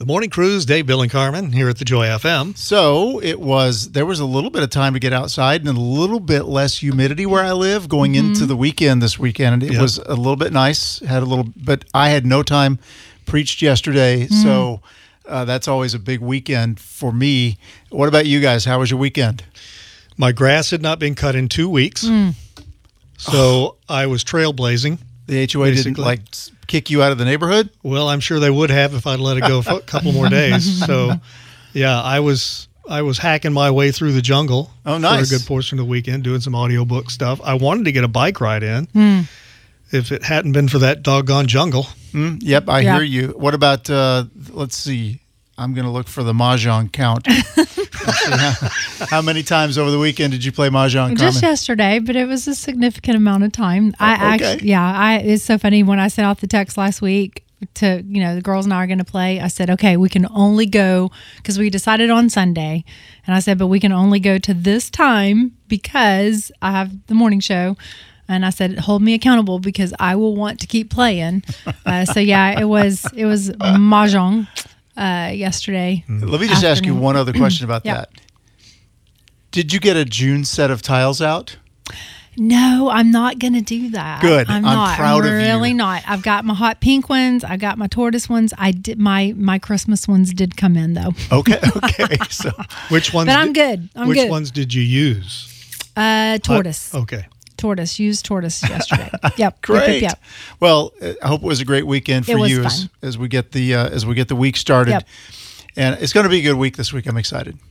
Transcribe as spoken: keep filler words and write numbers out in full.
Morning Cruise, Dave, Bill, and Carmen here at the Joy F M. So it was, there was a little bit of time to get outside and a little bit less humidity where I live going mm-hmm. into the weekend this weekend. And it yep. was a little bit nice, had a little, but I had no time, preached yesterday. Mm. So uh, that's always a big weekend for me. What about you guys? How was your weekend? My grass had not been cut in two weeks. Mm. So oh. I was trailblazing. The H O A basically. Didn't like kick you out of the neighborhood? Well, I'm sure they would have if I'd let it go for a couple more days. So, yeah, I was I was hacking my way through the jungle oh, nice. for a good portion of the weekend, doing some audiobook stuff. I wanted to get a bike ride in mm. if it hadn't been for that doggone jungle. Mm, yep, I yeah. hear you. What about, uh, let's see, I'm going to look for the Mahjong count. how, how many times over the weekend did you play Mahjong? Just Carmen? Yesterday, but it was a significant amount of time. I oh, okay. actually, yeah, I. It's so funny when I sent out the text last week to, you know, the girls and I are going to play. I said, okay, we can only go because we decided on Sunday, and I said, but we can only go to this time because I have the morning show. And I said, hold me accountable because I will want to keep playing. Uh, so yeah, it was it was Mahjong. Uh, yesterday. Let me just afternoon. ask you one other question about yeah. that. Did you get a June set of tiles out? No, I'm not going to do that. Good. I'm, I'm not. proud I'm of you. Really not. I've got my hot pink ones. I got my tortoise ones. I did my my Christmas ones did come in though. Okay. Okay. So which ones? But I'm good. I'm which good. ones did you use? Uh, tortoise. Hot, okay. Tortoise. Used tortoise yesterday. Yep. Great. Yep, yep, yep. Well, I hope it was a great weekend for it was you fun. as, as we get the uh, as we get the week started. Yep. And it's going to be a good week this week. I'm excited.